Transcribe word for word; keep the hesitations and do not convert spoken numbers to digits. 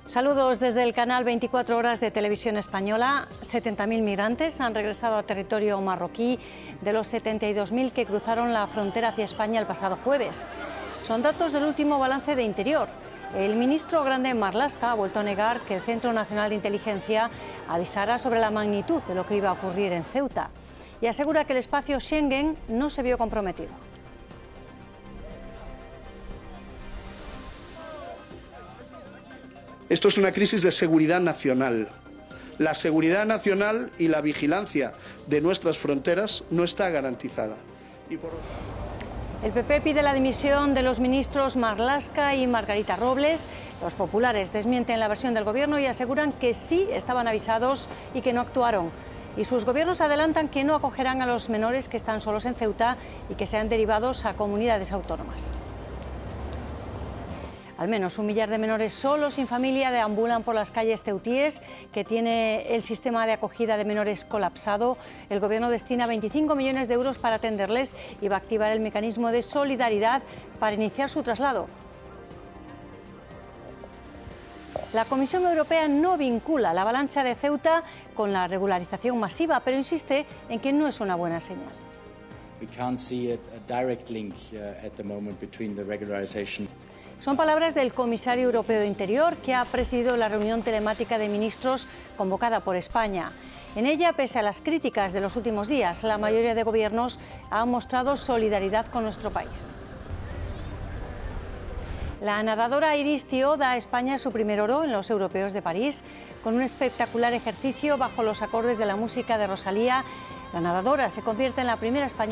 Saludos desde el canal veinticuatro horas de Televisión Española. setenta mil migrantes han regresado a territorio marroquí de los setenta y dos mil que cruzaron la frontera hacia España el pasado jueves. Son datos del último balance de Interior. El ministro Grande Marlaska ha vuelto a negar que el Centro Nacional de Inteligencia avisara sobre la magnitud de lo que iba a ocurrir en Ceuta y asegura que el espacio Schengen no se vio comprometido. Esto es una crisis de seguridad nacional. La seguridad nacional y la vigilancia de nuestras fronteras no está garantizada. Y por... El P P pide la dimisión de los ministros Marlaska y Margarita Robles. Los populares desmienten la versión del gobierno y aseguran que sí estaban avisados y que no actuaron. Y sus gobiernos adelantan que no acogerán a los menores que están solos en Ceuta y que sean derivados a comunidades autónomas. Al menos un millar de menores solos sin familia deambulan por las calles ceutíes, que tiene el sistema de acogida de menores colapsado. El gobierno destina veinticinco millones de euros para atenderles y va a activar el mecanismo de solidaridad para iniciar su traslado. La Comisión Europea no vincula la avalancha de Ceuta con la regularización masiva, pero insiste en que no es una buena señal. We can't see a, a direct link uh, at the moment between the regularization. Son palabras del comisario europeo de Interior, que ha presidido la reunión telemática de ministros convocada por España. En ella, pese a las críticas de los últimos días, la mayoría de gobiernos ha mostrado solidaridad con nuestro país. La nadadora Iris Thiaud da a España su primer oro en los Europeos de París. Con un espectacular ejercicio bajo los acordes de la música de Rosalía, la nadadora se convierte en la primera española